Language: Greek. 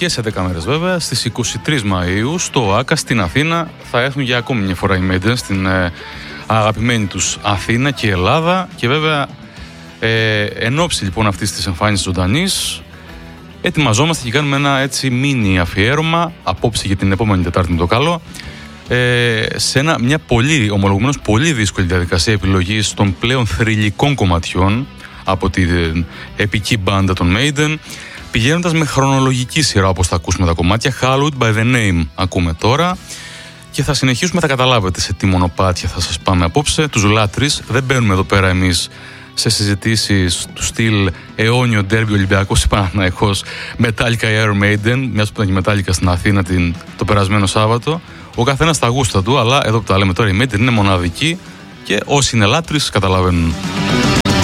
και σε 10 μέρες βέβαια, στις 23 Μαΐου στο ΟΑΚΑ στην Αθήνα θα έρθουν για ακόμη μια φορά οι Maiden στην αγαπημένη τους Αθήνα και Ελλάδα. Και βέβαια εν ώψη λοιπόν αυτής της εμφάνισης ζωντανής ετοιμαζόμαστε και κάνουμε ένα έτσι μίνι αφιέρωμα απόψε για την επόμενη Τετάρτη με το καλό, σε μια ομολογουμένως πολύ δύσκολη διαδικασία επιλογής των πλέον θρυλικών κομματιών από την επική μπάντα των Maiden, πηγαίνοντας με χρονολογική σειρά όπως θα ακούσουμε τα κομμάτια. Hallowed by the Name ακούμε τώρα και θα συνεχίσουμε, θα καταλάβετε σε τι μονοπάτια θα σας πάμε απόψε. Τους λάτρεις, δεν μπαίνουμε εδώ πέρα εμείς σε συζητήσεις του στυλ αιώνιο ντέρμπι Ολυμπιακός ή Παναθηναϊκός, Metallica ή Iron Maiden, μιας που ήταν και Metallica στην Αθήνα το περασμένο Σάββατο. Ο καθένας στα γούστα του, αλλά εδώ που τα λέμε τώρα, οι Maiden είναι μοναδικοί και όσοι είναι λάτρεις καταλαβαίνουν.